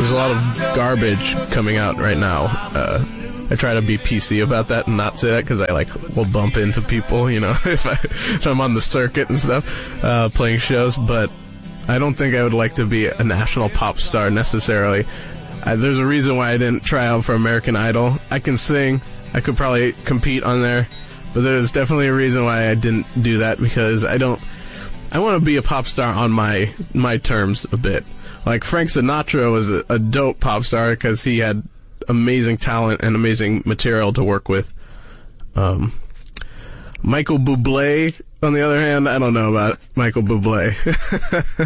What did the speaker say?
there's a lot of garbage coming out right now. I try to be PC about that and not say that because I will bump into people, if I'm on the circuit and stuff, playing shows. But I don't think I would like to be a national pop star necessarily. There's a reason why I didn't try out for American Idol. I can sing. I could probably compete on there. But there's definitely a reason why I didn't do that, because I want to be a pop star on my terms a bit. Like Frank Sinatra was a dope pop star because he had amazing talent and amazing material to work with. Michael Bublé, on the other hand, I don't know about Michael Bublé.